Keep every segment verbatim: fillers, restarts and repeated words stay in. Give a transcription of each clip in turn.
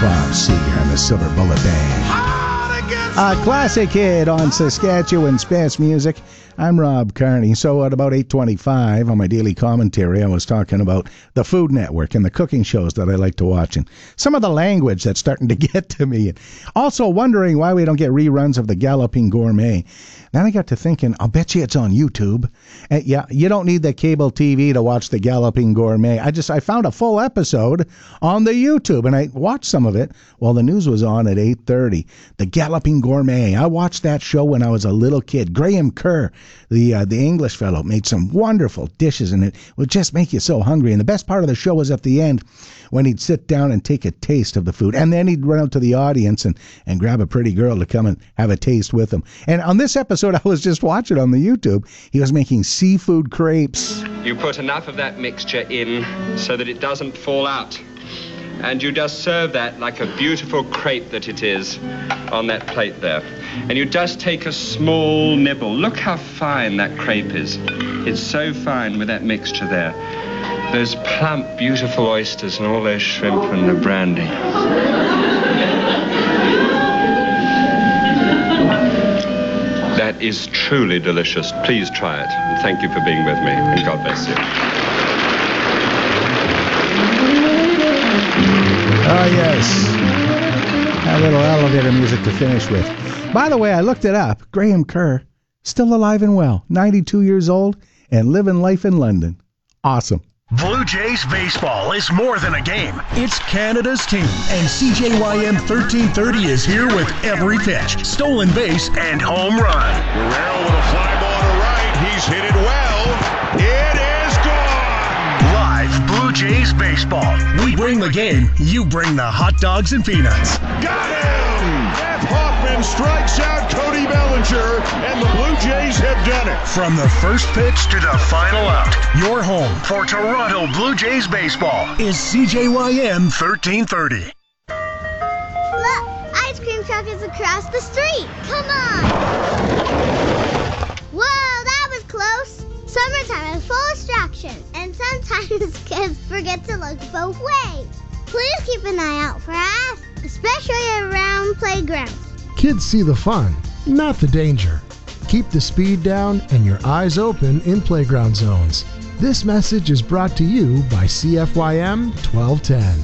Bob Seger and the Silver Bullet Band. A classic hit on Saskatchewan's best music. I'm Rob Carney. So at about eight twenty-five on my daily commentary, I was talking about the Food Network and the cooking shows that I like to watch and some of the language that's starting to get to me. And also wondering why we don't get reruns of the Galloping Gourmet. Then I got to thinking, I'll bet you it's on YouTube. And yeah, you don't need the cable T V to watch the Galloping Gourmet. I just I found a full episode on the YouTube, and I watched some of it while the news was on at eight thirty. The Galloping Gourmet. I watched that show when I was a little kid. Graham Kerr, the uh, the English fellow, made some wonderful dishes, and it would just make you so hungry. And the best part of the show was at the end, when he'd sit down and take a taste of the food, and then he'd run out to the audience and, and grab a pretty girl to come and have a taste with him. And on this episode, I was just watching on the YouTube, he was making seafood crepes. You put enough of that mixture in so that it doesn't fall out. And you just serve that like a beautiful crepe that it is on that plate there. And you just take a small nibble. Look how fine that crepe is. It's so fine with that mixture there. Those plump, beautiful oysters and all those shrimp and the brandy. That is truly delicious. Please try it. And thank you for being with me. And God bless you. Oh, yes. A little elevator music to finish with. By the way, I looked it up. Graham Kerr, still alive and well, ninety-two years old, and living life in London. Awesome. Blue Jays baseball is more than a game. It's Canada's team, and C J Y M thirteen thirty is here with every pitch, stolen base, and home run. Guerrero with a fly ball to right. He's hit it well. It is gone. Live Blue Jays baseball. We bring the game. You bring the hot dogs and peanuts. Got him! Jeff Hoffman strikes out Cody Bellinger, and the Blue Jays have done it. From the first pitch to the final out, your home for Toronto Blue Jays baseball is C J Y M thirteen thirty. Look, ice cream truck is across the street. Come on. Whoa, that was close. Summertime is full of distractions, and sometimes kids forget to look both ways. Please keep an eye out for us, especially around playgrounds. Kids see the fun, not the danger. Keep the speed down and your eyes open in playground zones. This message is brought to you by C F Y M twelve ten.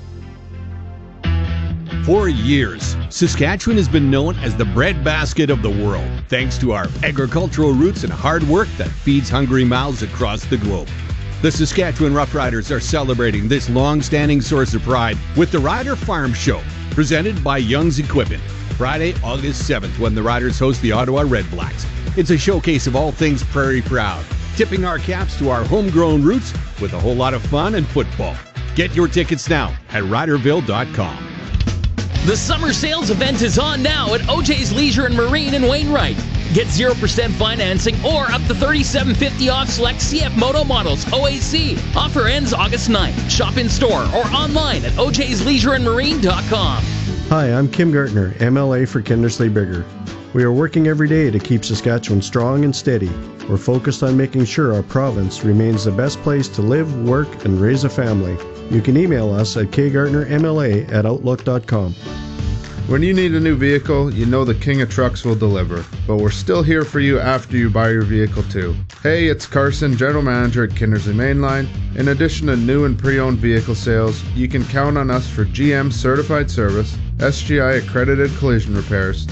For years, Saskatchewan has been known as the breadbasket of the world, thanks to our agricultural roots and hard work that feeds hungry mouths across the globe. The Saskatchewan Roughriders are celebrating this long-standing source of pride with the Rider Farm Show, presented by Young's Equipment, Friday, August seventh, when the Riders host the Ottawa Redblacks. It's a showcase of all things prairie proud, tipping our caps to our homegrown roots with a whole lot of fun and football. Get your tickets now at riderville dot com. The summer sales event is on now at O J's Leisure and Marine in Wainwright. Get zero percent financing or up to thirty-seven fifty off select C F Moto models O A C. Offer ends August ninth. Shop in store or online at o j's leisure and marine dot com. Hi, I'm Kim Gartner, M L A for Kindersley Bigger. We are working every day to keep Saskatchewan strong and steady. We're focused on making sure our province remains the best place to live, work, and raise a family. You can email us at k gartner m l a at outlook dot com. When you need a new vehicle, you know the King of Trucks will deliver. But we're still here for you after you buy your vehicle too. Hey, it's Carson, General Manager at Kindersley Mainline. In addition to new and pre-owned vehicle sales, you can count on us for G M certified service, S G I accredited collision repairs,